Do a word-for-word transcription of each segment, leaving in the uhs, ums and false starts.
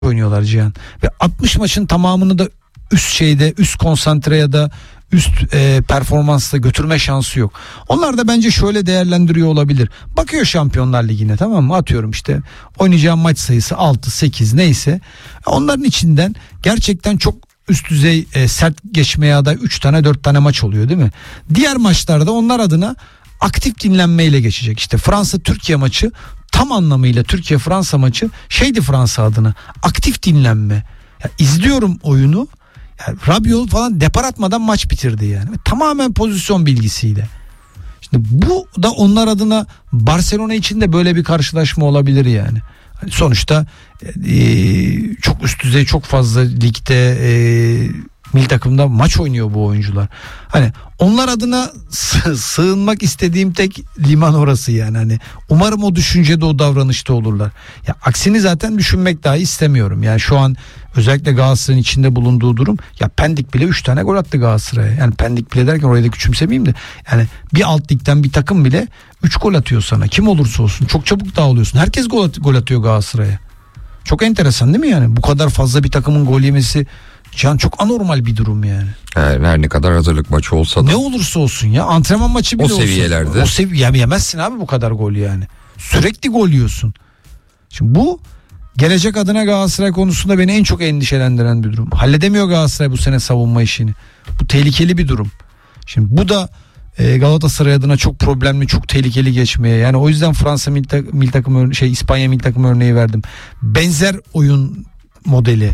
oynuyorlar Cihan. Ve altmış maçın tamamını da üst şeyde, üst konsantre ya da üst e, performansla götürme şansı yok. Onlar da bence şöyle değerlendiriyor olabilir. Bakıyor Şampiyonlar Ligi'ne, tamam mı? Atıyorum işte oynayacağım maç sayısı altı sekiz neyse. Onların içinden gerçekten çok üst düzey e, sert geçmeye aday üç tane dört tane maç oluyor değil mi? Diğer maçlarda onlar adına aktif dinlenmeyle geçecek. İşte Fransa-Türkiye maçı tam anlamıyla Türkiye-Fransa maçı şeydi Fransa adına, aktif dinlenme. Ya izliyorum oyunu. Yani Rabiot falan depar atmadan maç bitirdi yani. Tamamen pozisyon bilgisiyle. Şimdi bu da onlar adına Barcelona için de böyle bir karşılaşma olabilir yani. Hani sonuçta e, çok üst düzey, çok fazla ligde e, milli takımda maç oynuyor bu oyuncular. Hani onlar adına sığ, sığınmak istediğim tek liman orası yani. Hani umarım o düşüncede, o davranışta olurlar. Ya aksini zaten düşünmek dahi istemiyorum. Yani şu an özellikle Galatasaray'ın içinde bulunduğu durum, ya Pendik bile üç tane gol attı Galatasaray'a. Yani Pendik bile derken orayı da küçümsemeyeyim de, yani bir alt ligden bir takım bile üç gol atıyor sana. Kim olursa olsun çok çabuk dağılıyorsun. Herkes gol, at- gol atıyor Galatasaray'a. Çok enteresan değil mi yani? Bu kadar fazla bir takımın gol yemesi can çok anormal bir durum yani. Her, her ne kadar hazırlık maçı olsa da. Ne olursa olsun ya, antrenman maçı bile o olsun. seviyelerde. O seviye yemezsin abi bu kadar gol yani. Sürekli gol yiyorsun. Şimdi bu gelecek adına Galatasaray konusunda beni en çok endişelendiren bir durum. Halledemiyor Galatasaray bu sene savunma işini. Bu tehlikeli bir durum. Şimdi bu da e, Galatasaray adına çok problemli, çok tehlikeli geçmeye. Yani o yüzden Fransa milli, tak- milli takım şey İspanya milli takım örneği verdim. Benzer oyun modeli.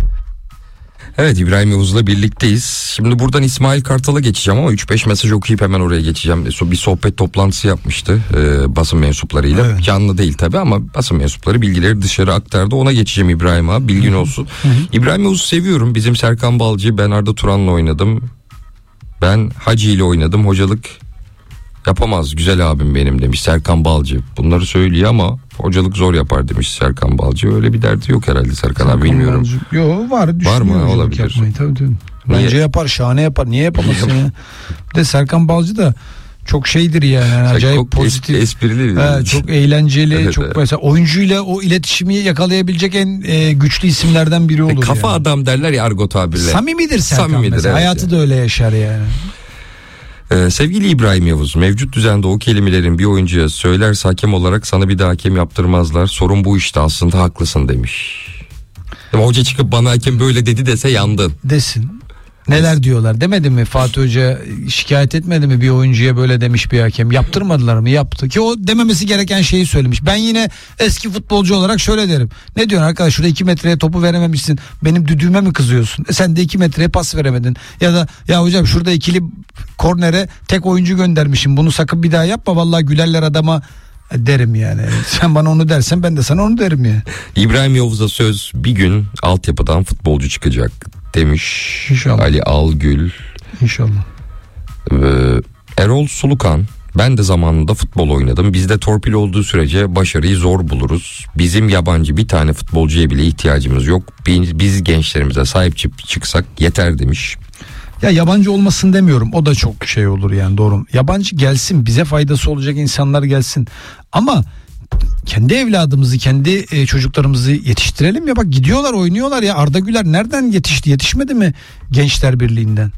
Evet, İbrahim Yavuz'la birlikteyiz. Şimdi buradan İsmail Kartal'a geçeceğim ama üç beş mesaj okuyup hemen oraya geçeceğim. Bir sohbet toplantısı yapmıştı e, basın mensuplarıyla. Evet. Canlı değil tabii ama basın mensupları bilgileri dışarı aktardı. Ona geçeceğim İbrahim abi, bilgin olsun. Hı hı. İbrahim Yavuz'u seviyorum. Bizim Serkan Balcı, ben Arda Turan'la oynadım. Ben Hacı ile oynadım. Hocalık yapamaz güzel abim benim demiş Serkan Balcı. Bunları söylüyor ama hocalık zor yapar demiş Serkan Balcı. Öyle bir derdi yok herhalde Serkan, Serkan abi, bilmiyorum. Yok var, var mı, olabilir. Yapmayı, tabii, tabii. Bence Niye? yapar, şahane yapar. Niye yapamazsın ya? Bir de Serkan Balcı da çok şeydir yani, yani acayip çok pozitif, esprili, he, çok eğlenceli, evet, çok evet. Mesela oyuncuyla o iletişimi yakalayabilecek en e, güçlü isimlerden biri olur. E, kafa yani. Adam derler ya argo tabirle. Samimidir Serkan. Samimidir, mesela. Evet Hayatı yani. da öyle yaşar yani. Ee, sevgili İbrahim Yavuz, mevcut düzende o kelimelerin bir oyuncuya söylerse hakem olarak sana bir daha hakem yaptırmazlar. Sorun bu işte, aslında haklısın demiş. Ama hoca çıkıp bana hakem böyle dedi dese yandın. Desin. Neler diyorlar demedi mi? Fatih Hoca şikayet etmedi mi bir oyuncuya böyle demiş bir hakem? Yaptırmadılar mı? Yaptı. Ki o dememesi gereken şeyi söylemiş. Ben yine eski futbolcu olarak şöyle derim. Ne diyorsun arkadaş, şurada iki metreye topu verememişsin. Benim düdüğüme mi kızıyorsun? E sen de iki metreye pas veremedin. Ya da ya hocam şurada ikili kornere tek oyuncu göndermişim. Bunu sakın bir daha yapma. Vallahi gülerler adama derim yani. Sen bana onu dersen ben de sana onu derim ya. İbrahim Yavuz'a söz, bir gün altyapıdan futbolcu çıkacak demiş. İnşallah. Ali Algül. İnşallah. Ee, Erol Sulukan, ben de zamanında futbol oynadım. Bizde torpil olduğu sürece başarıyı zor buluruz. Bizim yabancı bir tane futbolcuya bile ihtiyacımız yok. Biz, biz gençlerimize sahip çıksak yeter demiş. Ya yabancı olmasın demiyorum. O da çok şey olur yani, doğru. Yabancı gelsin, bize faydası olacak insanlar gelsin. Ama kendi evladımızı, kendi e, çocuklarımızı yetiştirelim ya. Bak gidiyorlar, oynuyorlar ya. Arda Güler nereden yetişti? Yetişmedi mi Gençler Birliği'nden?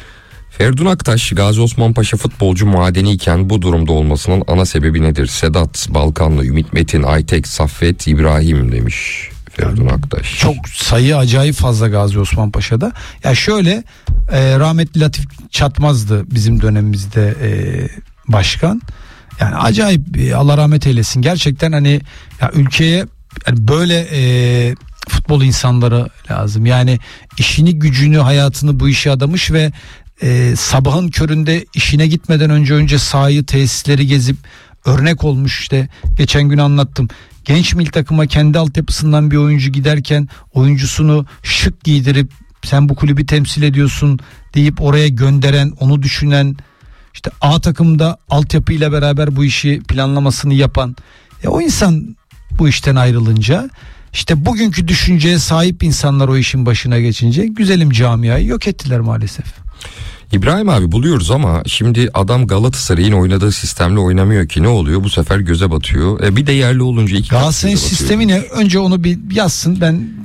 Ferdun Aktaş, Gazi Osman Paşa futbolcu madeni iken bu durumda olmasının ana sebebi nedir? Sedat, Balkanlı, Ümit Metin, Aytek, Saffet, İbrahim demiş Ferdun yani, Aktaş. Çok sayı acayip fazla Gazi Osman Paşa'da. Ya şöyle e, rahmetli Latif Çatmaz'dı bizim dönemimizde e, başkan. Yani acayip, Allah rahmet eylesin. Gerçekten hani ya ülkeye yani böyle e, futbol insanları lazım. Yani işini, gücünü, hayatını bu işe adamış ve e, sabahın köründe işine gitmeden önce önce sahayı, tesisleri gezip örnek olmuş. İşte geçen gün anlattım. Genç milli takıma kendi altyapısından bir oyuncu giderken oyuncusunu şık giydirip sen bu kulübü temsil ediyorsun deyip oraya gönderen, onu düşünen, İşte A takımda altyapıyla beraber bu işi planlamasını yapan, e o insan bu işten ayrılınca, işte bugünkü düşünceye sahip insanlar o işin başına geçince güzelim camiayı yok ettiler maalesef. İbrahim abi, buluyoruz ama şimdi adam Galatasaray'ın oynadığı sistemle oynamıyor ki, ne oluyor? Bu sefer göze batıyor. E bir de yerli olunca iki Galatasaray'ın sistemi ne? Önce onu bir yazsın, ben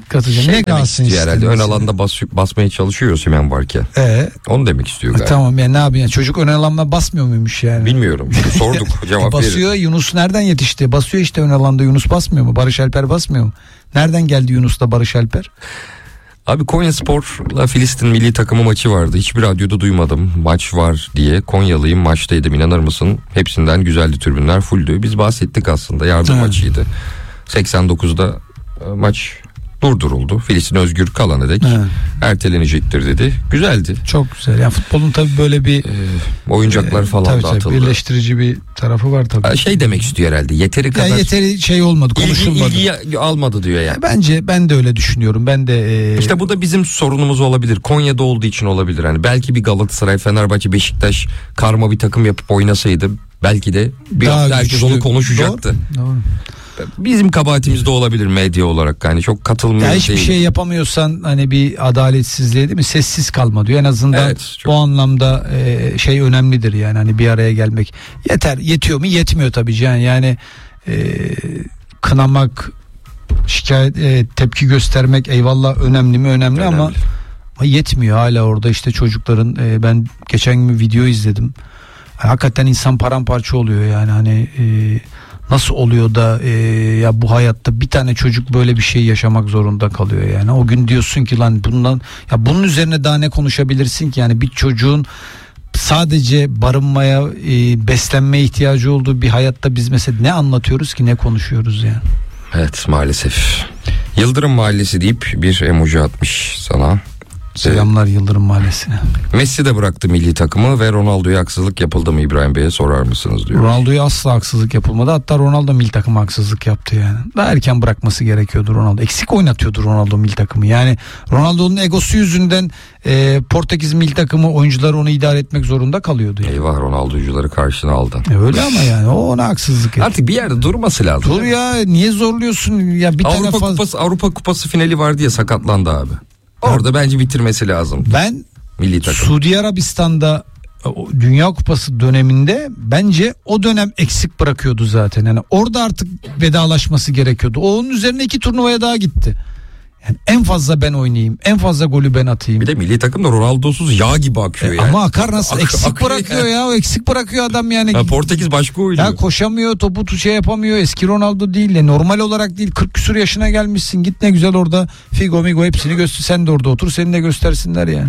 katacağım. Şey ne kalsın istiyor herhalde. istedim Ön size. alanda bas, basmaya çalışıyor Osimhen varken. Ee, Onu demek istiyor galiba. tamam ya, ne yapayım? Çocuk ön alanda basmıyor muymuş yani? Bilmiyorum. Sorduk cevap Basıyor verir. Yunus nereden yetişti? Basıyor işte ön alanda, Yunus basmıyor mu? Barış Alper basmıyor mu? Nereden geldi Yunus'la Barış Alper? Abi Konyaspor'la Filistin milli takımı maçı vardı. Hiçbir radyoda duymadım maç var diye. Konyalıyım, maçtaydım, inanır mısın? Hepsinden güzeldi, tribünler fulldü. Biz bahsettik aslında, yardım Evet. maçıydı. seksen dokuzda e, maç durduruldu. Filistin özgür kalana dek Evet. ertelenecektir dedi. Güzeldi. Çok güzel. Yani futbolun tabii böyle bir Ee, oyuncaklar e, falan tabii, da tabii, atıldı. birleştirici bir tarafı var tabii. Şey demek istiyor herhalde, yeteri kadar Ya yeteri şey olmadı, ilgi, konuşulmadı. ilgi almadı diyor yani. Ya bence ben de öyle düşünüyorum. Ben de e, İşte bu da bizim sorunumuz olabilir. Konya'da olduğu için olabilir. Hani belki bir Galatasaray, Fenerbahçe, Beşiktaş karma bir takım yapıp oynasaydı belki de bir daha hafta herkes güçlü. onu konuşacaktı. Doğru, doğru. Bizim kabahatimiz de olabilir medya olarak. Yani çok katılmıyor Ya hiçbir değil. şey yapamıyorsan hani bir adaletsizliğe değil mi? Sessiz kalma diyor. En azından Evet, çok- bu anlamda e, şey önemlidir yani, hani bir araya gelmek. Yeter, yetiyor mu? Yetmiyor tabii Can. Yani e, kınamak, şikayet, e, tepki göstermek eyvallah önemli mi? Önemli, Önemli. ama ama yetmiyor hala orada işte çocukların. E, ben geçen gün bir video izledim. Hakikaten insan paramparça oluyor yani, hani e, nasıl oluyor da e, ya bu hayatta bir tane çocuk böyle bir şey yaşamak zorunda kalıyor yani. O gün diyorsun ki lan bundan, ya bunun üzerine daha ne konuşabilirsin ki yani? Bir çocuğun sadece barınmaya, e, beslenmeye ihtiyacı olduğu bir hayatta biz mesela ne anlatıyoruz ki, ne konuşuyoruz yani? Evet, maalesef. Yıldırım Mahallesi deyip bir emoji atmış sana. Selamlar Yıldırım Mahallesi'ne. Messi de bıraktı milli takımı ve Ronaldo'ya haksızlık yapıldı mı İbrahim Bey'e sorar mısınız diyor. Ronaldo'ya asla haksızlık yapılmadı. Hatta Ronaldo milli takıma haksızlık yaptı yani. Daha erken bırakması gerekiyordu Ronaldo. Eksik oynatıyordu Ronaldo milli takımı. Yani Ronaldo'nun egosu yüzünden e, Portekiz milli takımı oyuncuları onu idare etmek zorunda kalıyordu. Yani. Eyvah, Ronaldo'cuları karşına aldın. E öyle ama yani o ona haksızlık etti. Artık bir yerde durması lazım. Dur ya, niye zorluyorsun ya, bir tane Avrupa fazla. Kupası Avrupa Kupası finali vardı ya, sakatlandı abi. Orada bence bitirmesi lazım. Ben Milli takım. Suudi Arabistan'da o Dünya Kupası döneminde bence o dönem eksik bırakıyordu zaten. Yani orada artık vedalaşması gerekiyordu. O onun üzerine iki turnuvaya daha gitti. Yani en fazla ben oynayayım, en fazla golü ben atayım. Bir de milli takımda Ronaldo'suz yağ gibi akıyor E yani. Ama akar nasıl? Ak- Eksik akıyor bırakıyor yani. ya. O eksik bırakıyor adam yani. Ha, Portekiz başka oynuyor. Ya koşamıyor, topu tu- şey yapamıyor. Eski Ronaldo değil de, normal olarak değil. kırk küsur yaşına gelmişsin. Git ne güzel orada Figo Migo hepsini göster. Sen de orada otur. Seni de göstersinler yani.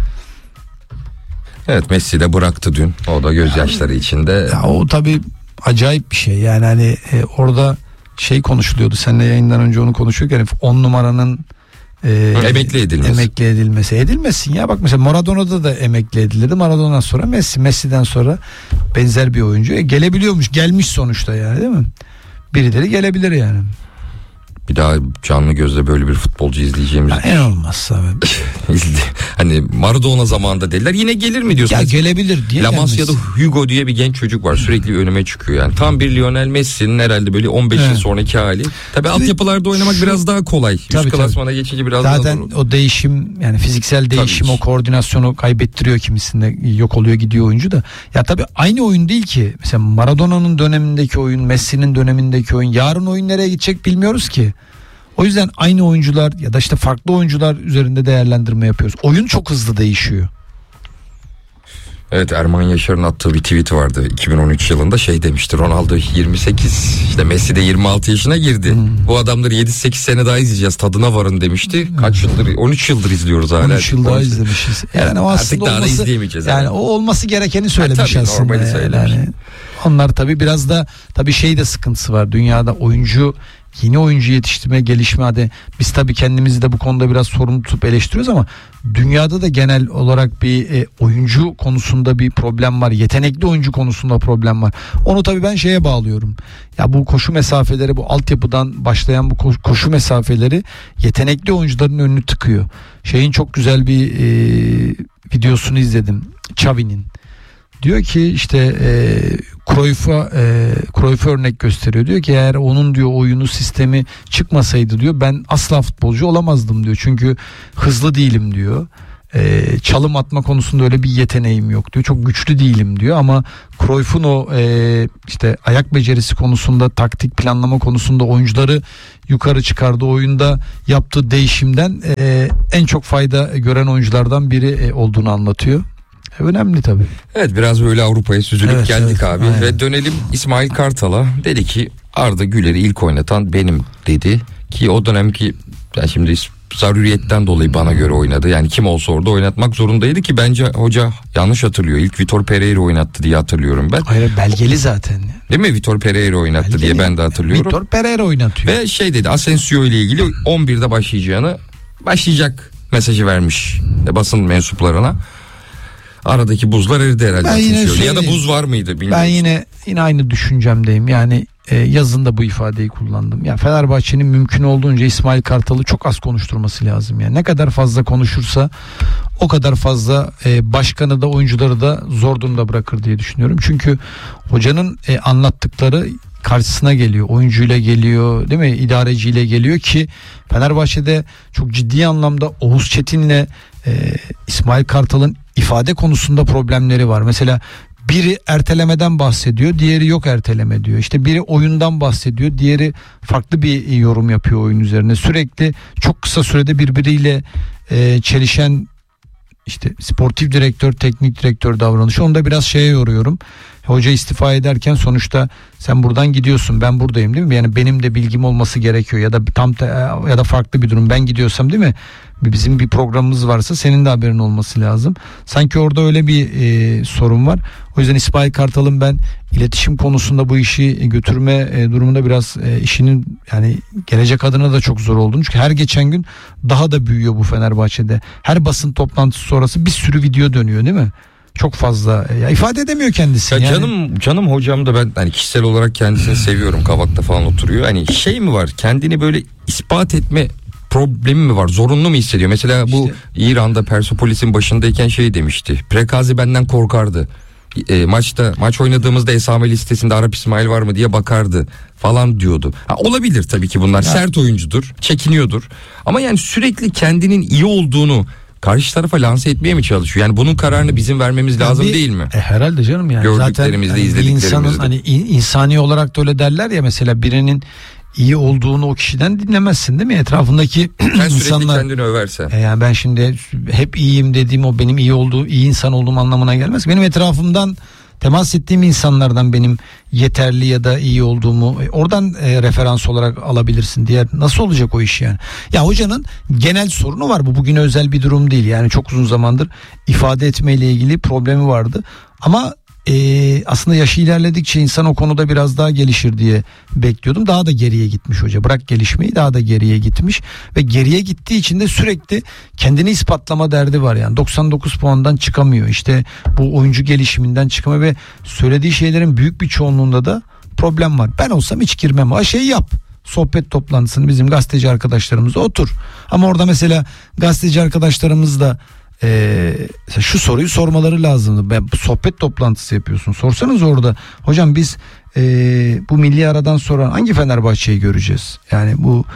Evet, Messi de bıraktı dün. O da gözyaşları içinde. Ya o tabii acayip bir şey. Yani hani e, orada şey konuşuluyordu. Seninle yayından önce onu konuşurken on numaranın e, Emekli edilmesi. Emekli edilmesi. Edilmesin ya. Bak mesela Maradona'da da emekli edilirdi. Maradona'dan sonra Messi. Messi'den sonra benzer bir oyuncu. E, gelebiliyormuş. Gelmiş sonuçta yani, değil mi? Birileri gelebilir yani. Bir daha canlı gözle böyle bir futbolcu izleyeceğimiz. Ya en olmazsa abi. Hani Maradona zamanında dediler, yine gelir mi diyorsun? Ya gelebilir diye La Masia'da gelmesin. Hugo diye bir genç çocuk var, sürekli önüme çıkıyor yani. Tam bir Lionel Messi'nin herhalde böyle on beş yıl Evet. sonraki hali. Tabii altyapılarda oynamak şu- biraz daha kolay. Tabii, Üst klasmana geçince biraz Zaten daha zor. o değişim, yani fiziksel değişim, ki. o koordinasyonu kaybettiriyor kimisinde, yok oluyor gidiyor oyuncu da. Ya tabii aynı oyun değil ki. Mesela Maradona'nın dönemindeki oyun, Messi'nin dönemindeki oyun, yarın oyun nereye gidecek bilmiyoruz ki. O yüzden aynı oyuncular ya da işte farklı oyuncular üzerinde değerlendirme yapıyoruz. Oyun çok hızlı değişiyor. Evet, Erman Yaşar'ın attığı bir tweet vardı iki bin on üç yılında, şey demişti: Ronaldo yirmi sekiz, işte Messi de yirmi altı yaşına girdi. Hmm. Bu adamları yedi sekiz sene daha izleyeceğiz, tadına varın demişti. Hmm. Kaç yıldır, on üç yıldır izliyoruz hala. on üç yıl daha izlemişiz. Yani o artık aslında daha da olması, izleyemeyeceğiz. yani Yani. o olması gerekeni söylemiş Ha, tabii, aslında. normali söylemiş. Yani onlar tabii biraz da tabii şey de sıkıntısı var. Dünyada oyuncu, yeni oyuncu yetiştirme, gelişme, hadi biz tabii kendimizi de bu konuda biraz sorumlu tutup eleştiriyoruz ama dünyada da genel olarak bir e, oyuncu konusunda bir problem var. Yetenekli oyuncu konusunda problem var. Onu tabii ben şeye bağlıyorum. Ya bu koşu mesafeleri, bu altyapıdan başlayan bu koşu, koşu mesafeleri yetenekli oyuncuların önünü tıkıyor. Şeyin çok güzel bir e, videosunu izledim. Xavi'nin. Diyor ki işte e, Cruyff'a e, Cruyff'a örnek gösteriyor. Diyor ki eğer onun diyor oyunu, sistemi çıkmasaydı diyor ben asla futbolcu olamazdım diyor. Çünkü hızlı değilim diyor. e, çalım atma konusunda öyle bir yeteneğim yok diyor. Çok güçlü değilim diyor ama Cruyff'un o e, işte ayak becerisi konusunda, taktik planlama konusunda oyuncuları yukarı çıkardığı, oyunda yaptığı değişimden e, en çok fayda gören oyunculardan biri e, olduğunu anlatıyor. E, önemli tabii. Evet, biraz böyle Avrupa'ya süzülüp evet, geldik evet, abi aynen. Ve dönelim İsmail Kartal'a. Dedi ki Arda Güler'i ilk oynatan benim dedi ki o dönemki, yani şimdi zaruriyetten dolayı bana göre oynadı. Yani kim olsa orada oynatmak zorundaydı ki bence hoca yanlış hatırlıyor. İlk Vitor Pereira oynattı diye hatırlıyorum ben. Hayır, belgeli zaten. Değil mi? Vitor Pereira oynattı belgeli diye ben de hatırlıyorum. Vitor Pereira oynatıyor. Ve şey dedi, Asensio ile ilgili on birde başlayacağını, başlayacak mesajı vermiş basın mensuplarına. Aradaki buzlar eridi herhalde. Ben yine şey ya da diyeyim, buz var mıydı bilmiyorum. Ben yine yine aynı düşüncemdeyim. Yani e, yazında bu ifadeyi kullandım. Ya Fenerbahçe'nin mümkün olduğunca İsmail Kartal'ı çok az konuşturması lazım. Yani ne kadar fazla konuşursa o kadar fazla e, başkanı da oyuncuları da zor durumda bırakır diye düşünüyorum. Çünkü hocanın e, anlattıkları karşısına geliyor. Oyuncuyla geliyor, değil mi? İdareciyle geliyor ki Fenerbahçe'de çok ciddi anlamda Oğuz Çetin'le e, İsmail Kartal'ın ifade konusunda problemleri var. Mesela biri ertelemeden bahsediyor, diğeri yok erteleme diyor. İşte biri oyundan bahsediyor, diğeri farklı bir yorum yapıyor oyun üzerine. Sürekli çok kısa sürede birbiriyle e, çelişen işte sportif direktör, teknik direktör davranışı. Onu da biraz şeye yoruyorum. Hoca istifa ederken sonuçta sen buradan gidiyorsun, ben buradayım, değil mi? Yani benim de bilgim olması gerekiyor ya da tam te, ya da farklı bir durum, ben gidiyorsam, değil mi? Bizim bir programımız varsa senin de haberin olması lazım. Sanki orada öyle bir e, sorun var. O yüzden İsmail Kartal'ın ben iletişim konusunda bu işi götürme e, durumunda biraz e, işinin yani gelecek adına da çok zor olduğunu. Çünkü her geçen gün daha da büyüyor bu Fenerbahçe'de. Her basın toplantısı sonrası bir sürü video dönüyor, değil mi? Çok fazla ya, ifade edemiyor kendisi. Ya yani. Canım canım hocam da ben hani kişisel olarak kendisini seviyorum. Kavak'ta falan oturuyor. Hani şey mi var? Kendini böyle ispat etme problemi mi var? Zorunlu mu hissediyor? Mesela bu işte, İran'da Persepolis'in başındayken şey demişti. Prekazi benden korkardı. E, maçta maç oynadığımızda esame listesinde Arap İsmail var mı diye bakardı falan diyordu. Ha, olabilir tabii ki bunlar. Ya. Sert oyuncudur, çekiniyordur. Ama yani sürekli kendinin iyi olduğunu karşı tarafa lanse etmeye mi çalışıyor? Yani bunun kararını bizim vermemiz lazım bir, değil mi? E, herhalde canım yani. Gördüklerimizde, zaten, yani izlediklerimizde. İnsanın hani insani olarak da öyle derler ya, mesela birinin iyi olduğunu o kişiden dinlemezsin, değil mi? Etrafındaki ben insanlar sürekli kendini överse. E yani ben şimdi hep iyiyim dediğim o benim iyi olduğu, iyi insan olduğum anlamına gelmez. Benim etrafımdan temas ettiğim insanlardan benim yeterli ya da iyi olduğumu oradan e, referans olarak alabilirsin. Diğer nasıl olacak o iş yani? Ya hocanın genel sorunu var, bu bugüne özel bir durum değil. Yani çok uzun zamandır ifade etmeyle ilgili problemi vardı. Ama Ee, aslında yaşı ilerledikçe insan o konuda biraz daha gelişir diye bekliyordum. Daha da geriye gitmiş hoca. Bırak gelişmeyi, daha da geriye gitmiş ve geriye gittiği için de sürekli kendini ispatlama derdi var yani. doksan dokuz puandan çıkamıyor. İşte bu oyuncu gelişiminden çıkamıyor ve söylediği şeylerin büyük bir çoğunluğunda da problem var. Ben olsam hiç girmem. Ha şey yap. Sohbet toplantısını bizim gazeteci arkadaşlarımızla otur. Ama orada mesela gazeteci arkadaşlarımız da Ee, şu soruyu sormaları lazımdı. Ben sohbet toplantısı yapıyorsun. Sorsanız orada hocam biz e, bu milli aradan sonra hangi Fenerbahçe'yi göreceğiz? Yani bu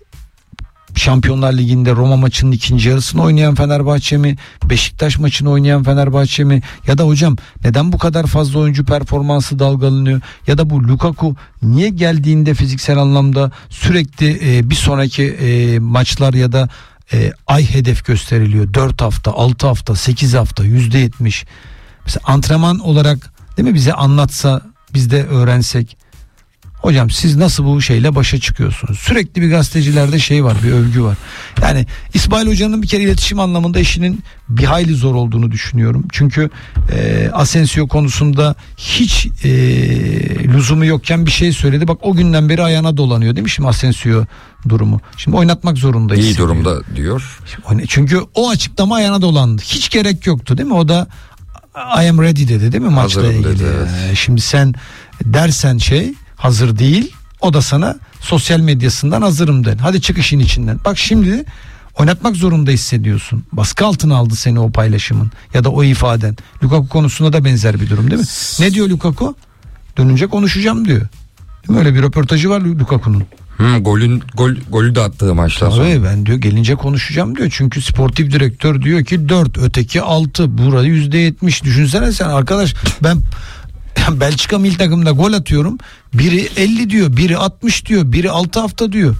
Şampiyonlar Ligi'nde Roma maçının ikinci yarısını oynayan Fenerbahçe mi? Beşiktaş maçını oynayan Fenerbahçe mi? Ya da hocam neden bu kadar fazla oyuncu performansı dalgalanıyor? Ya da bu Lukaku niye geldiğinde fiziksel anlamda sürekli e, bir sonraki e, maçlar ya da E, ay hedef gösteriliyor. dört hafta, altı hafta, sekiz hafta, yüzde yetmiş. Mesela antrenman olarak, değil mi, bize anlatsa, biz de öğrensek. Hocam siz nasıl bu şeyle başa çıkıyorsunuz? Sürekli bir gazetecilerde şey var, bir övgü var. Yani İsmail Hoca'nın bir kere iletişim anlamında işinin bir hayli zor olduğunu düşünüyorum. Çünkü e, Asensio konusunda hiç e, lüzumu yokken bir şey söyledi. Bak o günden beri ayağına dolanıyor, değil mi şimdi Asensio durumu? Şimdi oynatmak zorundayız. İyi durumda diyor. Çünkü o açıklama ayağına dolandı. Hiç gerek yoktu, değil mi? O da I am ready dedi, değil mi maçla Hazırım ilgili? dedi, evet. Şimdi sen dersen şey hazır değil, o da sana sosyal medyasından hazırım der. Hadi çık işin içinden. Bak şimdi oynatmak zorunda hissediyorsun. Baskı altına aldı seni o paylaşımın ya da o ifaden. Lukaku konusunda da benzer bir durum, değil mi? Ne diyor Lukaku? Dönünce konuşacağım diyor. Değil mi? Öyle bir röportajı var Lukaku'nun. Hı, golün gol golü de attığı maçtan sonra. Tabii ben diyor gelince konuşacağım diyor. Çünkü sportif direktör diyor ki dört, öteki altı. Burada yüzde yetmiş. Düşünsene sen arkadaş, ben Belçika milli takımında gol atıyorum. Biri elli diyor, biri altmış diyor, biri altı hafta diyor.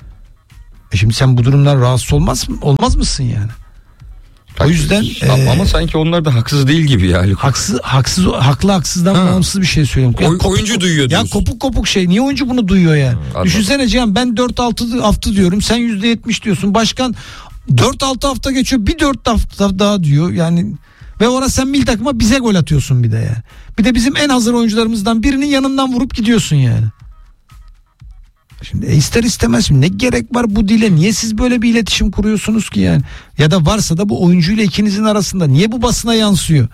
E şimdi sen bu durumdan rahatsız olmaz mı? Olmaz mısın yani? O yüzden ama, e, ama sanki onlar da haksız değil gibi yani. haksız haksız haklı haksızdan Ha. bağımsız bir şey söylüyorum. Ya Oy- kopuk- oyuncu duyuyor Ya diyorsun. kopuk kopuk şey. Niye oyuncu bunu duyuyor yani? anladım. Düşünsene Cihan, ben dört altı hafta diyorum. Sen yüzde yetmiş diyorsun. Başkan dört altı hafta geçiyor. Bir dört hafta daha diyor. Yani ve orada sen milli takıma bize gol atıyorsun bir de yani. Bir de bizim en hazır oyuncularımızdan birinin yanından vurup gidiyorsun yani. Şimdi e, ister istemez şimdi ne gerek var bu dile? Niye siz böyle bir iletişim kuruyorsunuz ki yani? Ya da varsa da bu oyuncuyla ikinizin arasında niye bu basına yansıyor?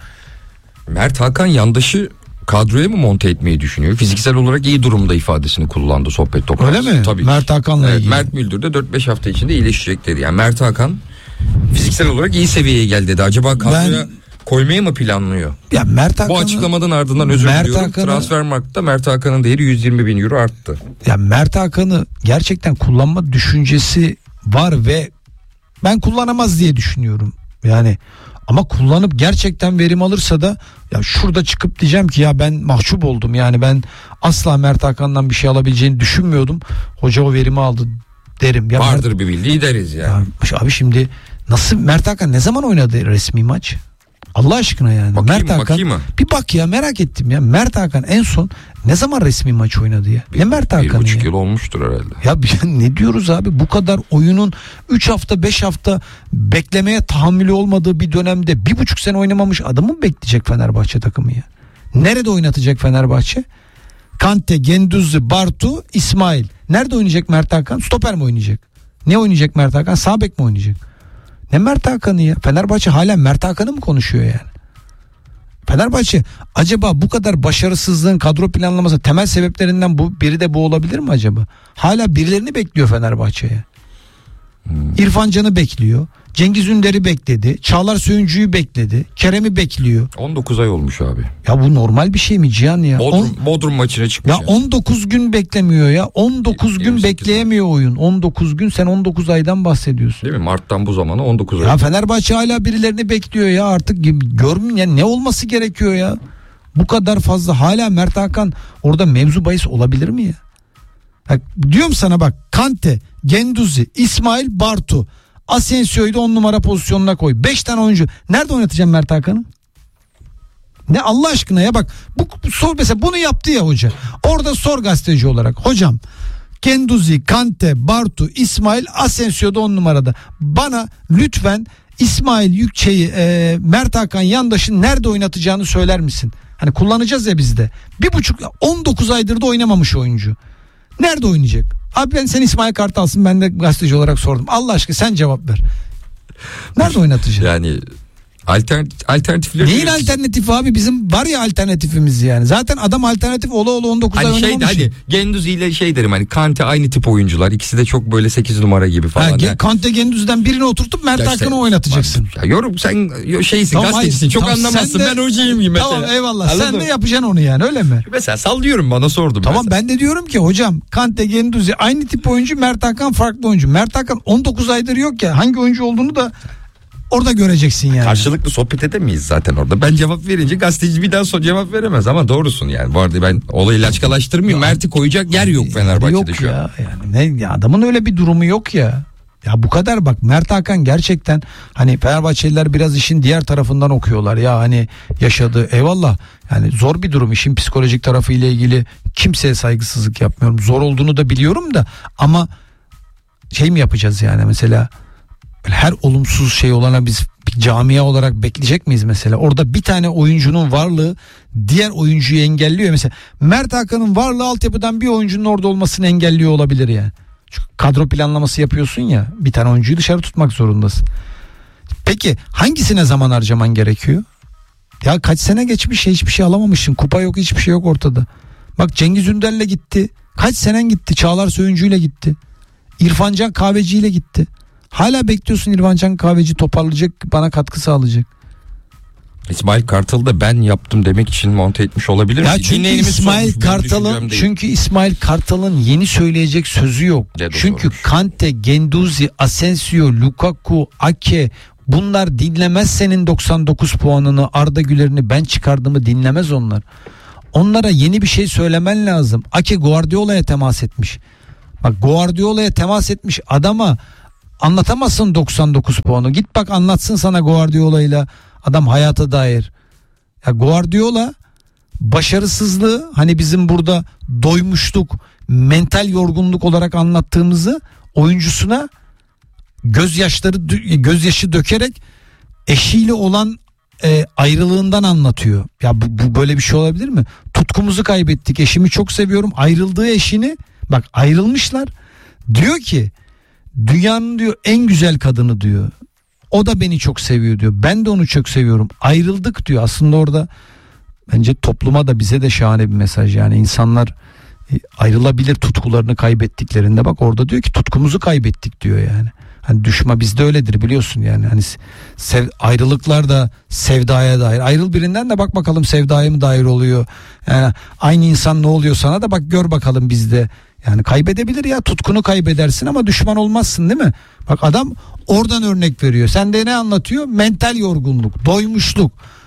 Mert Hakan yandaşı kadroya mı monte etmeyi düşünüyor? Fiziksel olarak iyi durumda ifadesini kullandı sohbet toplantısı. Öyle mi? Tabii. Mert Hakan'la Evet, ilgili. Mert Müldür de dört beş hafta içinde iyileşecek dedi. Yani Mert Hakan fiziksel olarak iyi seviyeye geldi dedi. Acaba kadroya Ben- koymayı mı planlıyor? Ya Mert Bu Hakan'ı, açıklamadan ardından özür Mert diliyorum. Hakan'ı- Transfermarkt'ta Mert Hakan'ın değeri yüz yirmi bin euro arttı. ya Mert Hakan'ı gerçekten kullanma düşüncesi var ve ben kullanamaz diye düşünüyorum. Yani ama kullanıp gerçekten verim alırsa da ya şurada çıkıp diyeceğim ki ya ben mahcup oldum. Yani ben asla Mert Hakan'dan bir şey alabileceğini düşünmüyordum. Hoca o verimi aldı derim. Ya Vardır Mert, bir bildiği deriz yani. ya abi şimdi nasıl Mert Hakan ne zaman oynadı resmi maç? Allah aşkına yani. Bakayım Mert mı, Hakan bakayım mı? bir bak ya, merak ettim ya. Mert Hakan en son ne zaman resmi maç oynadı ya? Ne Mert Bir Hakan'ı buçuk ya? yıl olmuştur herhalde. Ya bir- ne diyoruz abi, bu kadar oyunun üç hafta beş hafta beklemeye tahammülü olmadığı bir dönemde bir buçuk sene oynamamış adamı mı bekleyecek Fenerbahçe takımı ya? Nerede oynatacak Fenerbahçe? Kante, Genduzzi, Bartu, İsmail. Nerede oynayacak Mert Hakan? Stoper mi oynayacak? Ne oynayacak Mert Hakan? Sağ bek mi oynayacak? Ne Mert Hakan'ı ya? Fenerbahçe hala Mert Hakan'ı mı konuşuyor yani? Fenerbahçe acaba bu kadar başarısızlığın kadro planlaması temel sebeplerinden bu biri de bu olabilir mi acaba? Hala birilerini bekliyor Fenerbahçe'ye. Hmm. İrfan Can'ı bekliyor. Cengiz Ünder'i bekledi. Çağlar Söyüncü'yü bekledi. Kerem'i bekliyor. on dokuz ay olmuş abi. Ya bu normal bir şey mi Cihan ya? Bodrum, On- Bodrum maçına çıkmış. ya yani. on dokuz gün beklemiyor ya. on dokuz gün yirmi sekiz bekleyemiyor oyun. on dokuz gün, sen on dokuz aydan bahsediyorsun. Değil mi? Mart'tan bu zamana on dokuz ay. Ya Fenerbahçe hala birilerini bekliyor ya, artık görmün ya, ne olması gerekiyor ya? Bu kadar fazla hala Mert Hakan orada mevzu bahis olabilir mi ya? Ya diyorum sana bak, Kante, Genduzzi, İsmail, Bartu, Asensio'yu da on numara pozisyonuna koy. beş tane oyuncu. Nerede oynatacağım Mert Hakan'ı? Ne Allah aşkına ya, bak bu, bu sor mesela, bunu yaptı ya hoca. Orada sor gazeteci olarak. Hocam Genduzzi, Kante, Bartu, İsmail, Asensio da on numarada. Bana lütfen İsmail Yükçe'yi, e, Mert Hakan Yandaş'ın nerede oynatacağını söyler misin? Hani kullanacağız ya biz de. Bir buçuk on dokuz aydır da oynamamış oyuncu. Nerede oynayacak? Abi ben sen İsmail Kartal'sın, ben de gazeteci olarak sordum. Allah aşkına sen cevap ver. Nerede oynatacak? Yani alternatif, alternatifleri... Neyin alternatifi abi? Bizim var ya alternatifimiz yani. Zaten adam alternatif ola ola on dokuz ay Hani şey de oynamamış. hani Gendüzi ile şey derim, hani Kante aynı tip oyuncular. İkisi de çok böyle sekiz numara gibi falan. Ha, yani. Kante Gendüz'den birini oturtup Mert Ya işte- Hakan'ı oynatacaksın. Ya yorum sen şeysin, Tamam, gazetecisin, hayır. çok Tamam, anlamazsın. sen de- Ben hocayım gibi mesela. Tamam eyvallah. Anladın Sen mı? de yapacaksın onu yani, öyle mi? Mesela sallıyorum, bana sordum. Tamam, mesela. ben de diyorum ki hocam Kante, Gendüzi aynı tip oyuncu, Mert Hakan farklı oyuncu. Mert Hakan on dokuz aydır yok ya, hangi oyuncu olduğunu da orada göreceksin yani. Karşılıklı sohbet edemeyiz zaten orada. Ben cevap verince gazeteci bir daha sonra cevap veremez, ama doğrusun yani. Bu arada ben olayı laçkalaştırmıyorum. Mert'i koyacak yer yok Fenerbahçe'de yok şu an. ya, yani ne ya, adamın öyle bir durumu yok ya. Ya bu kadar bak, Mert Hakan gerçekten hani Fenerbahçeliler biraz işin diğer tarafından okuyorlar ya, hani yaşadığı, eyvallah yani zor bir durum, işin psikolojik tarafı ile ilgili kimseye saygısızlık yapmıyorum, zor olduğunu da biliyorum da, ama şey mi yapacağız yani mesela, her olumsuz şey olana biz bir camia olarak bekleyecek miyiz mesela? Orada bir tane oyuncunun varlığı diğer oyuncuyu engelliyor mesela. Mert Hakan'ın varlığı altyapıdan bir oyuncunun orada olmasını engelliyor olabilir yani. Çünkü kadro planlaması yapıyorsun ya, bir tane oyuncuyu dışarı tutmak zorundasın. Peki hangisine zaman harcaman gerekiyor? Ya kaç sene geçmiş ya, hiçbir şey alamamışsın. Kupa yok, hiçbir şey yok ortada. Bak Cengiz Ünder'le gitti. Kaç senen gitti? Çağlar Söyüncü'yle gitti. İrfan Can Kahveci'yle gitti. Hala bekliyorsun İrfan Can Kahveci toparlayacak, bana katkı sağlayacak. İsmail Kartal'ı da ben yaptım demek için monte etmiş olabilir mi? Ya çünkü Dinleyenimiz İsmail sormuş, benim Kartal'ın düşüncem değil. çünkü İsmail Kartal'ın yeni söyleyecek sözü yok. Dedo Çünkü sormuş. Kante, Guendouzi, Asensio, Lukaku, Ake bunlar dinlemez senin doksan dokuz puanını, Arda Güler'ini ben çıkardığımı dinlemez onlar. Onlara yeni bir şey söylemen lazım. Ake Guardiola'ya temas etmiş. Bak Guardiola'ya temas etmiş adama anlatamazsın doksan dokuz puanı. Git bak anlatsın sana Guardiola'yla adam hayata dair. Ya Guardiola başarısızlığı hani bizim burada doymuşluk, mental yorgunluk olarak anlattığımızı oyuncusuna gözyaşları gözyaşı dökerek eşiyle olan e, ayrılığından anlatıyor. Ya bu, bu böyle bir şey olabilir mi? Tutkumuzu kaybettik. Eşimi çok seviyorum. Ayrıldığı eşini bak ayrılmışlar. Diyor ki dünyanın diyor en güzel kadını diyor. O da beni çok seviyor diyor. Ben de onu çok seviyorum. Ayrıldık diyor. Aslında orada bence topluma da bize de şahane bir mesaj. Yani insanlar ayrılabilir tutkularını kaybettiklerinde bak orada diyor ki tutkumuzu kaybettik diyor yani. Hani düşman bizde öyledir biliyorsun yani. Hani sev, ayrılıklar da sevdaya dair. Ayrıl birinden de bak bakalım sevdaya mı dair oluyor. Yani aynı insan ne oluyor sana da bak gör bakalım bizde. Yani kaybedebilir ya tutkunu kaybedersin ama düşman olmazsın değil mi? Bak adam oradan örnek veriyor. Sen de ne anlatıyor? Mental yorgunluk, doymuşluk.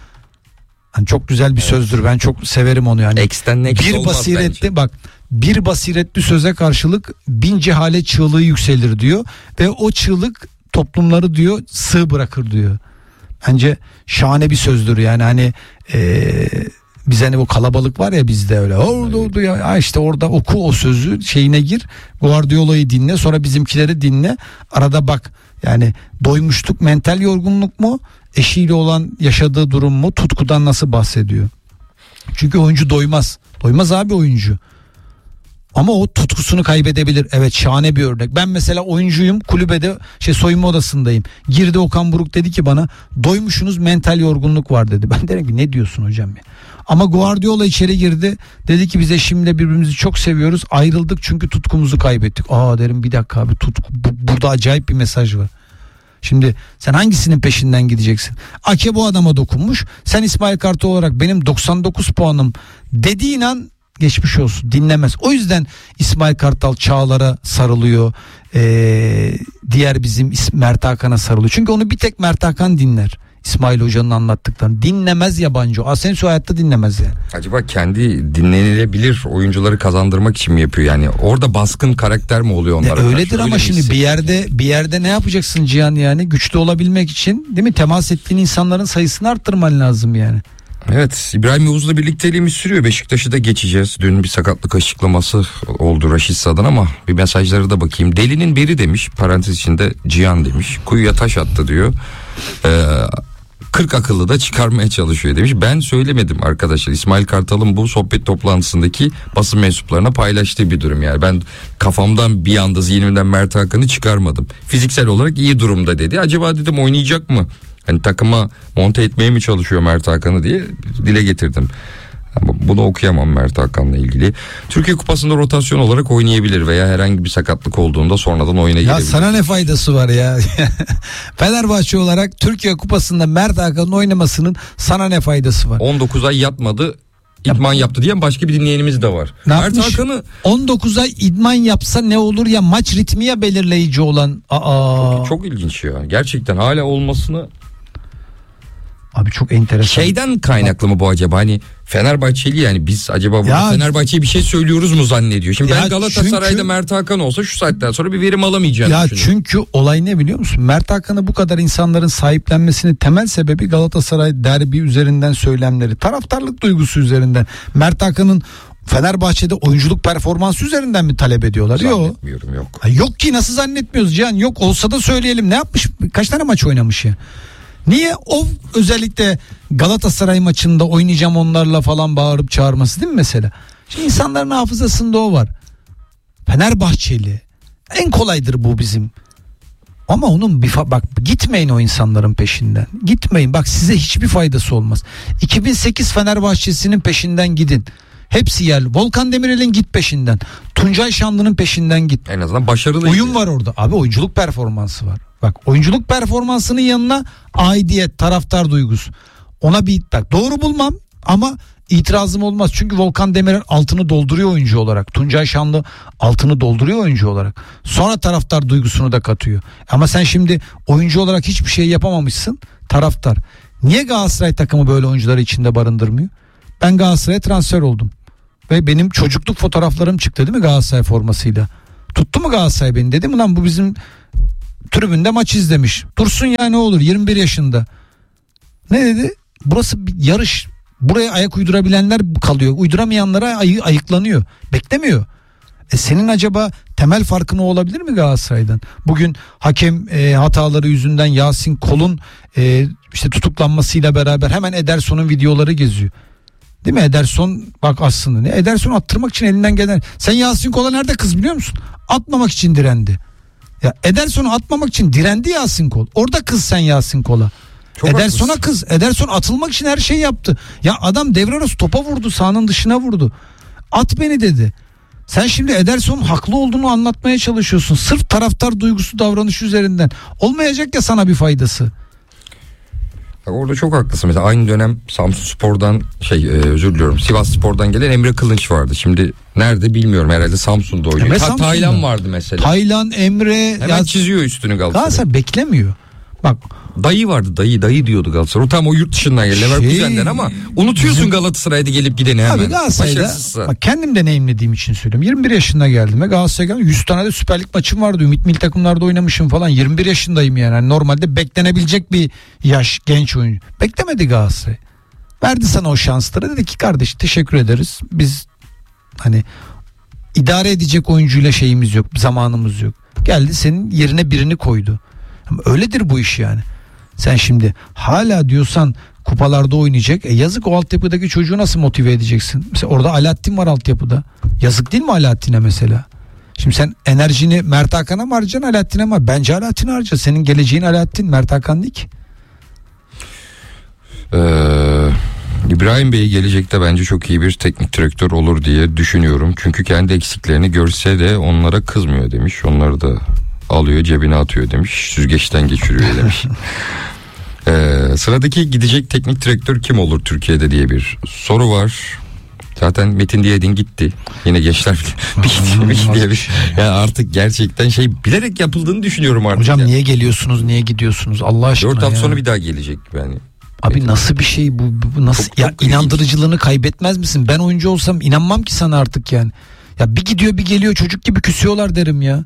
Yani çok güzel bir evet. sözdür. Ben çok severim onu yani. Ex'ten next bir olmaz basiretli bence. Bak bir basiretli söze karşılık bin cehalet çığlığı yükselir diyor ve o çığlık toplumları diyor sığ bırakır diyor. Bence şahane bir sözdür yani hani ee, biz hani o kalabalık var ya bizde öyle orada oldu ya işte orada oku o sözü şeyine gir Guardiola'yı dinle sonra bizimkileri dinle arada bak yani doymuşluk mental yorgunluk mu eşiyle olan yaşadığı durum mu tutkudan nasıl bahsediyor çünkü oyuncu doymaz doymaz abi oyuncu ama o tutkusunu kaybedebilir. Evet şahane bir örnek. Ben mesela oyuncuyum kulübede şey soyunma odasındayım. Girdi Okan Buruk dedi ki bana doymuşsunuz mental yorgunluk var dedi. Ben dedim ki ne diyorsun hocam ya. Ama Guardiola içeri girdi. Dedi ki biz eşimle birbirimizi çok seviyoruz. Ayrıldık çünkü tutkumuzu kaybettik. Aa derim bir dakika abi tutku. Bu, burada acayip bir mesaj var. Şimdi sen hangisinin peşinden gideceksin? Ake bu adama dokunmuş. Sen İsmail Kartal olarak benim doksan dokuz puanım dediğin an geçmiş olsun dinlemez. O yüzden İsmail Kartal Çağlar'a sarılıyor. Ee, diğer bizim Mert Hakan'a sarılıyor. Çünkü onu bir tek Mert Hakan dinler. İsmail Hoca'nın anlattıklarını dinlemez yabancı. Asensio hayatta dinlemez yani. Acaba kendi dinlenilebilir oyuncuları kazandırmak için mi yapıyor yani? Orada baskın karakter mi oluyor onlara? Ya öyledir karşı? ama Öyle şimdi bir yerde bir yerde ne yapacaksın Cihan yani? Güçlü olabilmek için değil mi? Temas ettiğin insanların sayısını arttırman lazım yani. Evet, İbrahim Yavuz'la birlikteliğimiz sürüyor. Beşiktaş'ı da geçeceğiz. Dün bir sakatlık açıklaması oldu Raşit Sa'dan ama bir mesajlara da bakayım. Delinin biri demiş, parantez içinde Cihan demiş. Kuyuya taş attı diyor. Ee, kırk akıllı da çıkarmaya çalışıyor demiş. Ben söylemedim arkadaşlar. İsmail Kartal'ın bu sohbet toplantısındaki basın mensuplarına paylaştığı bir durum yani. Ben kafamdan bir anda zihnimden Mert Hakan'ı çıkarmadım. Fiziksel olarak iyi durumda dedi. Acaba dedim oynayacak mı? Hani takıma monte etmeye mi çalışıyor Mert Hakan'ı diye dile getirdim. Ama bunu okuyamam Mert Hakan'la ilgili. Türkiye Kupası'nda rotasyon olarak oynayabilir veya herhangi bir sakatlık olduğunda sonradan oyuna girebilir. Ya sana ne faydası var ya? Fenerbahçe olarak Türkiye Kupası'nda Mert Hakan'ın oynamasının sana ne faydası var? on dokuz ay yatmadı. İdman yaptı diyen başka bir dinleyenimiz de var. Ne Mert yapmış? Hakan'ı on dokuz ay idman yapsa ne olur ya maç ritmi ya belirleyici olan. Aa. çok, çok ilginç ya. Gerçekten hala olmasını. Abi çok enteresan. Şeyden kaynaklı mı bu acaba? Hani Fenerbahçeli yani biz acaba burada Fenerbahçe'ye bir şey söylüyoruz mu zannediyor? Şimdi ya ben Galatasaray'da çünkü, Mert Hakan olsa şu saatten sonra bir verim alamayacağını ya düşünüyorum. Çünkü olay ne biliyor musun? Mert Hakan'ı bu kadar insanların sahiplenmesinin temel sebebi Galatasaray derbi üzerinden söylemleri, taraftarlık duygusu üzerinden. Mert Hakan'ın Fenerbahçe'de oyunculuk performansı üzerinden mi talep ediyorlar? Yok. Zannetmiyorum yok. Ha, yok ki nasıl zannetmiyoruz Cihan? Yok olsa da söyleyelim. Ne yapmış? Kaç tane maç oynamış ya? Niye o özellikle Galatasaray maçında oynayacağım onlarla falan bağırıp çağırması değil mi mesela? Şimdi insanların hafızasında o var. Fenerbahçeli. En kolaydır bu bizim. Ama onun bir fa- bak gitmeyin o insanların peşinden. Gitmeyin. Bak size hiçbir faydası olmaz. iki bin sekiz Fenerbahçesi'nin peşinden gidin. Hepsi yerli. Volkan Demirel'in git peşinden. Tuncay Şanlı'nın peşinden git. En azından başarılı. Oyun var orada. Abi oyunculuk performansı var. Bak oyunculuk performansının yanına aidiyet, taraftar duygusu. ona bir bak, doğru bulmam ama itirazım olmaz. Çünkü Volkan Demirel altını dolduruyor oyuncu olarak. Tuncay Şanlı altını dolduruyor oyuncu olarak. Sonra taraftar duygusunu da katıyor. Ama sen şimdi oyuncu olarak hiçbir şey yapamamışsın. Taraftar. Niye Galatasaray takımı böyle oyuncuları içinde barındırmıyor? Ben Galatasaray'a transfer oldum. Ve benim çocukluk fotoğraflarım çıktı değil mi Galatasaray formasıyla? Tuttu mu Galatasaray beni, dedi mi lan bu bizim tribünde maç izlemiş. Dursun ya, ne olur, yirmi bir yaşında. Ne dedi? Burası bir yarış. Buraya ayak uydurabilenler kalıyor. Uyduramayanlara ayı, ayıklanıyor. Beklemiyor. E senin acaba temel farkın o olabilir mi Galatasaray'dan? Bugün hakem e, hataları yüzünden Yasin Kol'un e, işte tutuklanmasıyla beraber hemen Ederson'un videoları geziyor. Değil mi? Ederson bak aslında ne? Ederson attırmak için elinden gelen. Sen Yasin Kol'a nerede kız biliyor musun? Atmamak için direndi. Ya Ederson'u atmamak için direndi Yasin Kol. Orada kız sen Yasin Kol'a. Çok Ederson'a haklısın. Kız. Ederson atılmak için her şeyi yaptı. Ya adam devre arası topa vurdu, sahanın dışına vurdu. At beni dedi. Sen şimdi Ederson'un haklı olduğunu anlatmaya çalışıyorsun. Sırf taraftar duygusu davranışı üzerinden. Olmayacak ya sana bir faydası. Orada çok haklısın. Mesela aynı dönem Samsunspor'dan şey e, özür diliyorum Sivasspor'dan gelen Emre Kılınç vardı. Şimdi nerede bilmiyorum, herhalde Samsun'da oynuyor. Emre Ha, Samsun'da. Taylan vardı mesela. Taylan, Emre. Hemen ya, çiziyor üstünü Galatasaray. Galatasaray beklemiyor. Bak. Dayı vardı, dayı dayı diyordu Galatasaray. O tam o yurt dışından geldi. Leverkusen'den şey, ama unutuyorsun bizim... Galatasaray'da gelip gideni hemen. Abi Galatasaray'da bak, kendim deneyimlediğim için söylüyorum. yirmi bir yaşında geldim ve Galatasaray'a geldim. yüz tane de Süper Lig maçım vardı. Ümit milli takımlarda oynamışım falan. yirmi bir yaşındayım yani. yani normalde beklenebilecek bir yaş, genç oyuncu. Beklemedi Galatasaray. Verdi sana o şansları. Dedi ki kardeş teşekkür ederiz. Biz hani idare edecek oyuncuyla şeyimiz yok. Zamanımız yok. Geldi senin yerine birini koydu. Öyledir bu iş yani. Sen şimdi hala diyorsan kupalarda oynayacak. E yazık, o altyapıdaki çocuğu nasıl motive edeceksin? Mesela orada Alaaddin var altyapıda. Yazık değil mi Alaaddin'e mesela? Şimdi sen enerjini Mert Hakan'a mı harcayacaksın, Alaaddin'e mi? Bence Alaaddin'e harca. Senin geleceğin Alaaddin, Mert Hakan değil ki. Ee, İbrahim Bey gelecekte bence çok iyi bir teknik direktör olur diye düşünüyorum. Çünkü kendi eksiklerini görse de onlara kızmıyor demiş. Onları da alıyor cebine atıyor demiş. Süzgeçten geçiriyor demiş. ee, sıradaki gidecek teknik direktör kim olur Türkiye'de diye bir soru var. Zaten Metin Diyedin gitti. Yine gençler bir gitti diye bir. Yani artık gerçekten şey bilerek yapıldığını düşünüyorum artık. Hocam yani. Niye geliyorsunuz, niye gidiyorsunuz Allah aşkına ya. Dört hafta sonra bir daha gelecek yani. Abi Metin. Nasıl bir şey bu, bu nasıl çok, ya çok inandırıcılığını ilginç. Kaybetmez misin? Ben oyuncu olsam inanmam ki sana artık yani. Ya bir gidiyor bir geliyor, çocuk gibi küsüyorlar derim ya.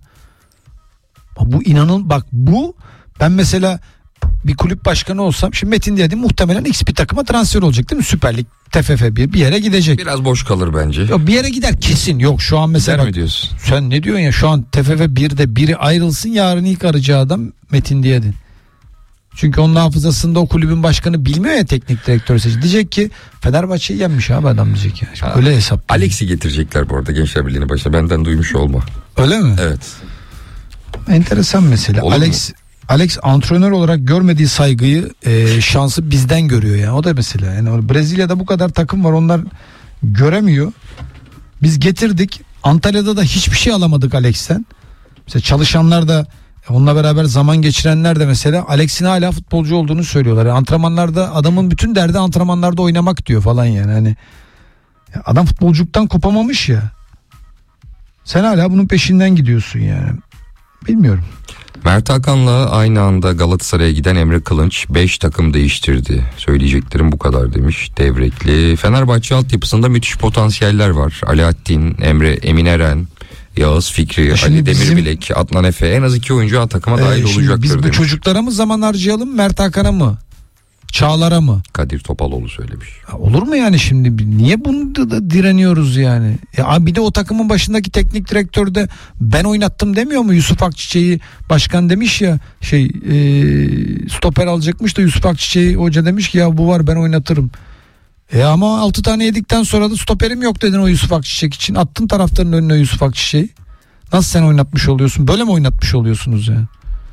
Bu inanın bak, bu ben mesela bir kulüp başkanı olsam, şimdi Metin Diyedin muhtemelen X bir takıma transfer olacak değil mi? Süper Lig, T F F bir bir yere gidecek. Biraz boş kalır bence. Yok, bir yere gider kesin. Yok şu an mesela bak, diyorsun? Sen ne diyorsun ya, şu an T F F birde biri ayrılsın, yarın ilk arayacağı adam Metin Diyedin. Çünkü onun hafızasında o kulübün başkanı bilmiyor ya teknik direktör seçti. Diyecek ki Fenerbahçe'yi yenmiş abi adam diyecek yani. Ha, öyle hesap. Alex'i getirecekler bu arada Gençler Birliği'nin başına. Benden duymuş olma. Öyle mi? Evet. Enteresan mesele. Olur Alex mu? Alex antrenör olarak görmediği saygıyı, e, şansı bizden görüyor yani. O da mesela. Yani Brezilya'da bu kadar takım var, onlar göremiyor. Biz getirdik. Antalya'da da hiçbir şey alamadık Alex'ten. Mesela çalışanlar da, onunla beraber zaman geçirenler de mesela Alex'in hala futbolcu olduğunu söylüyorlar. Yani antrenmanlarda adamın bütün derdi antrenmanlarda oynamak diyor falan yani. Hani ya adam futbolculuktan kopamamış ya. Sen hala bunun peşinden gidiyorsun yani. Bilmiyorum. Mert Hakan'la aynı anda Galatasaray'a giden Emre Kılınç beş takım değiştirdi. Söyleyeceklerim bu kadar demiş Devrekli. Fenerbahçe altyapısında müthiş potansiyeller var. Alaaddin, Emre, Emin Eren, Yağız Fikri, şimdi Ali Demirbilek, bizim... Adnan Efe, en az iki oyuncu takıma dahil ee, olacaktır biz bu demiş. Çocuklara mı zaman harcayalım, Mert Hakan'a mı? Çağlar'a mı? Kadir Topaloğlu söylemiş. Ya olur mu yani şimdi? Niye bunu da, da direniyoruz yani? Ya bir de o takımın başındaki teknik direktör de ben oynattım demiyor mu? Yusuf Akçiçek'i başkan demiş ya, şey e, stoper alacakmış da Yusuf Akçiçek'i hoca demiş ki ya bu var ben oynatırım. E ama altı tane yedikten sonra da stoperim yok dedin o Yusuf Akçiçek için. Attın taraftarın önüne Yusuf Akçiçek'i. Nasıl sen oynatmış oluyorsun? Böyle mi oynatmış oluyorsunuz yani?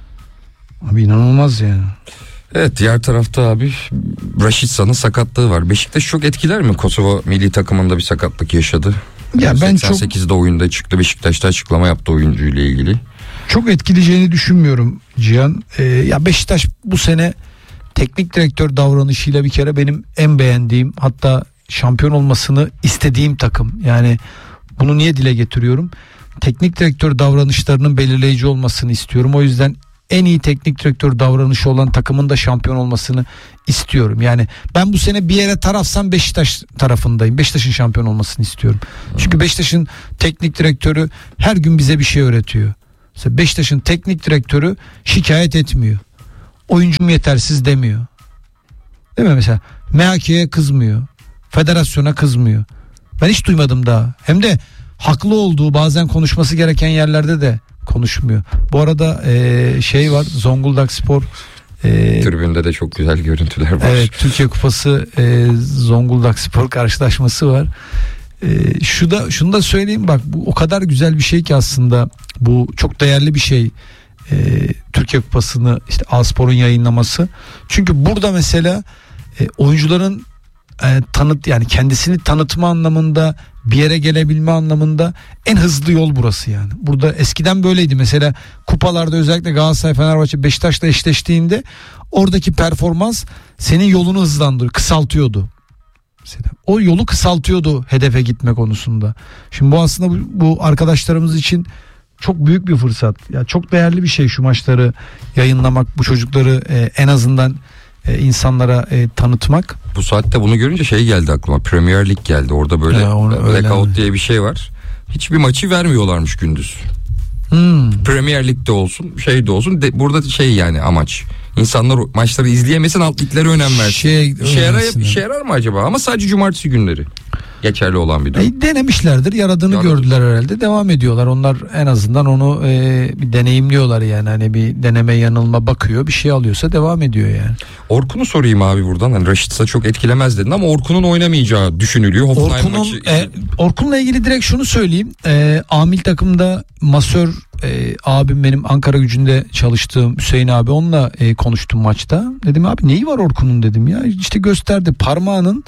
Abi inanılmaz yani. Evet, diğer tarafta abi Raşitsa'nın sakatlığı var. Beşiktaş çok etkiler mi? Kosova milli takımında bir sakatlık yaşadı. Ya ben seksen sekizde çok... oyunda çıktı. Beşiktaş'ta açıklama yaptı oyuncuyla ilgili. Çok etkileyeceğini düşünmüyorum Cihan. Ee, ya Beşiktaş bu sene teknik direktör davranışıyla bir kere benim en beğendiğim, hatta şampiyon olmasını istediğim takım. Yani bunu niye dile getiriyorum? Teknik direktör davranışlarının belirleyici olmasını istiyorum. O yüzden en iyi teknik direktör davranışı olan takımın da şampiyon olmasını istiyorum. Yani ben bu sene bir yere tarafsam Beşiktaş tarafındayım. Beşiktaş'ın şampiyon olmasını istiyorum. Çünkü Beşiktaş'ın teknik direktörü her gün bize bir şey öğretiyor. Mesela Beşiktaş'ın teknik direktörü şikayet etmiyor. Oyuncum yetersiz demiyor. Değil mi mesela? M H K'ye kızmıyor. Federasyona kızmıyor. Ben hiç duymadım daha. Hem de haklı olduğu, bazen konuşması gereken yerlerde de konuşmuyor. Bu arada e, şey var, Zonguldakspor e, tribünde de çok güzel görüntüler var. Evet, Türkiye Kupası e, Zonguldakspor karşılaşması var. E, şu da şunu da söyleyeyim, bak bu o kadar güzel bir şey ki aslında, bu çok değerli bir şey. E, Türkiye Kupası'nı işte A-Spor'un yayınlaması. Çünkü burada mesela e, oyuncuların e, tanıt yani kendisini tanıtma anlamında, bir yere gelebilme anlamında en hızlı yol burası yani. Burada eskiden böyleydi. Mesela kupalarda özellikle Galatasaray, Fenerbahçe, Beşiktaş'la eşleştiğinde oradaki performans senin yolunu hızlandırıyor, kısaltıyordu. Mesela o yolu kısaltıyordu hedefe gitme konusunda. Şimdi bu aslında bu, bu arkadaşlarımız için çok büyük bir fırsat. Ya çok değerli bir şey şu maçları yayınlamak, bu çocukları e, en azından e, insanlara e, tanıtmak. Bu saatte bunu görünce şey geldi aklıma. Premier Lig geldi. Orada böyle blackout diye bir şey var. Hiçbir maçı vermiyorlarmış gündüz. Hmm. Premier Lig'de olsun, şey de olsun. De, burada şey yani amaç. İnsanlar maçları izleyemesin, alt liglere önem versin. Şey, işe, yarar, işe yarar mı acaba? Ama sadece cumartesi günleri geçerli olan bir durum. E, denemişlerdir, yaradığını Yaradı. gördüler herhalde. Devam ediyorlar. Onlar en azından onu e, bir deneyimliyorlar yani. Hani bir deneme yanılma bakıyor, bir şey alıyorsa devam ediyor yani. Orkun'u sorayım abi buradan. Hani Raşit'sa çok etkilemez dedin ama Orkun'un oynamayacağı düşünülüyor. Orkun'un, maçı... e, Orkun'la ilgili direkt şunu söyleyeyim. E, Amil takımda masör e, abim, benim Ankara Gücü'nde çalıştığım Hüseyin abi, onunla e, konuştum maçta. Dedim abi neyi var Orkun'un dedim ya. İşte gösterdi, parmağının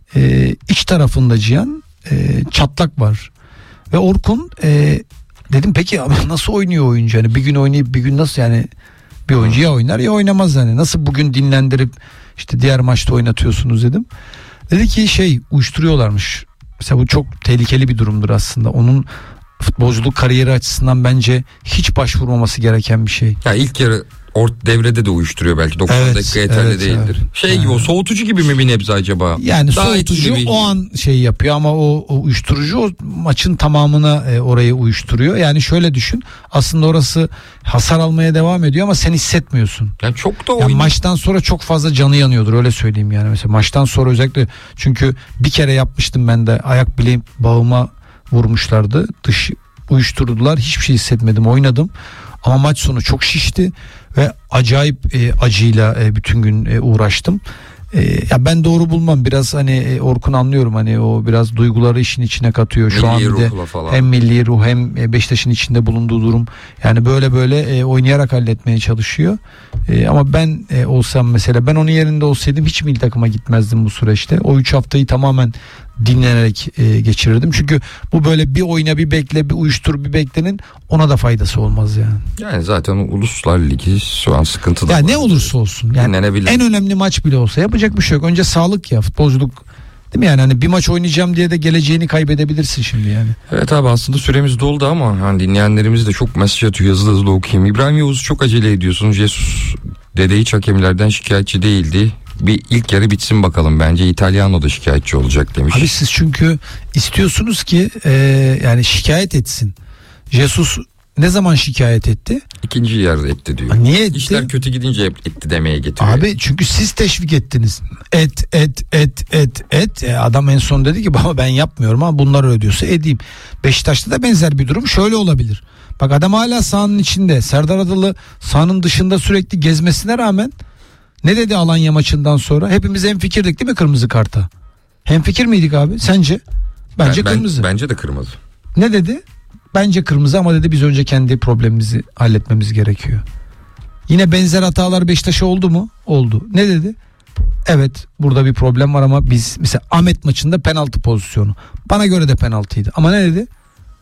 e, iç tarafında Cihan e, çatlak var. Ve Orkun e, dedim peki abi nasıl oynuyor oyuncu? Yani bir gün oynayıp bir gün nasıl, yani bir oyuncu ya oynar ya oynamaz yani. Nasıl bugün dinlendirip işte diğer maçta oynatıyorsunuz dedim. Dedi ki şey, uyuşturuyorlarmış. Mesela bu çok tehlikeli bir durumdur aslında. Onun futbolculuk kariyeri açısından bence hiç başvurmaması gereken bir şey. Ya ilk yarı ort devrede de uyuşturuyor belki. doksan evet, dakika yeterli evet, değildir. Evet. Şey gibi, o soğutucu gibi mi bir nebze acaba? Yani daha soğutucu bir... o an şey yapıyor ama o, o uyuşturucu o maçın tamamına e, orayı uyuşturuyor. Yani şöyle düşün. Aslında orası hasar almaya devam ediyor ama sen hissetmiyorsun. Yani çok da yani maçtan sonra çok fazla canı yanıyordur, öyle söyleyeyim yani. Mesela maçtan sonra özellikle, çünkü bir kere yapmıştım ben de, ayak bileğim bağıma vurmuşlardı. Dış uyuşturdular. Hiçbir şey hissetmedim. Oynadım. Ama maç sonu çok şişti ve acayip e, acıyla e, bütün gün e, uğraştım. E, ya ben doğru bulmam. Biraz hani e, Orkun anlıyorum, hani o biraz duyguları işin içine katıyor. Şu milli an bir de hem milli ruh hem e, Beşiktaş'ın içinde bulunduğu durum. Yani böyle böyle e, oynayarak halletmeye çalışıyor. E, ama ben e, olsam mesela, ben onun yerinde olsaydım hiç milli takıma gitmezdim bu süreçte. O üç haftayı tamamen dinlenerek e, geçirirdim. Çünkü bu böyle bir oyna bir bekle, bir uyuştur bir beklenin, ona da faydası olmaz yani. Yani zaten Uluslar Ligi şu an sıkıntıda. Ya ne olursa olsun. Yani en önemli maç bile olsa yapacak bir şey yok. Önce sağlık ya, futbolculuk. Değil mi yani, hani bir maç oynayacağım diye de geleceğini kaybedebilirsin şimdi yani. Evet abi, aslında süremiz doldu ama hani dinleyenlerimiz de çok mesaj atıyor, hızlı hızlı okuyayım. İbrahim Yavuz, çok acele ediyorsun. Jesus dede hiç hakemlerden şikayetçi değildi. Bir ilk yarı bitsin bakalım, bence İtalyano da şikayetçi olacak demiş. Abi siz çünkü istiyorsunuz ki e, yani şikayet etsin. Jesus ne zaman şikayet etti? İkinci yarıda etti diyor. Ha, niye etti? İşler kötü gidince etti demeye getiriyor. Abi çünkü siz teşvik ettiniz. Et et et et et. E, adam en son dedi ki baba ben yapmıyorum ama bunlar ödüyorsa edeyim. Beşiktaş'ta da benzer bir durum şöyle olabilir. Bak adam hala sahanın içinde. Serdar Adalı sahanın dışında sürekli gezmesine rağmen ne dedi Alanya maçından sonra? Hepimiz hemfikirdik değil mi kırmızı karta? Hemfikir miydik abi? Sence? Bence ben, kırmızı. Ben, bence de kırmızı. Ne dedi? Bence kırmızı ama dedi biz önce kendi problemimizi halletmemiz gerekiyor. Yine benzer hatalar Beşiktaş'a oldu mu? Oldu. Ne dedi? Evet, burada bir problem var ama biz mesela Ahmet maçında penaltı pozisyonu. Bana göre de penaltıydı. Ama ne dedi?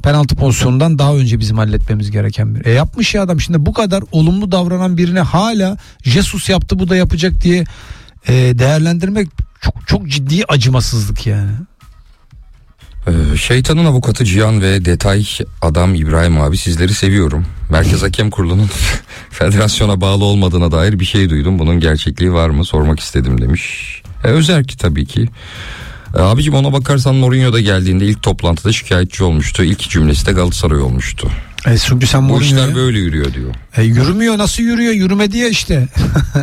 penaltı pozisyonundan daha önce bizim halletmemiz gereken bir. E yapmış ya adam, şimdi bu kadar olumlu davranan birine hala Jesus yaptı bu da yapacak diye e, değerlendirmek çok çok ciddi acımasızlık yani. Ee, şeytanın avukatı Cihan ve detay adam İbrahim abi, sizleri seviyorum. Merkez Hakem Kurulu'nun federasyona bağlı olmadığına dair bir şey duydum. Bunun gerçekliği var mı sormak istedim demiş. E, özerk tabii ki. E, abicim ona bakarsan Mourinho da geldiğinde ilk toplantıda şikayetçi olmuştu. İlk cümlesi de Galatasaray olmuştu. E çünkü sen Bu Mourinho'ya... işler böyle yürüyor diyor. E, yürümüyor, nasıl yürüyor? Yürümedi ya işte.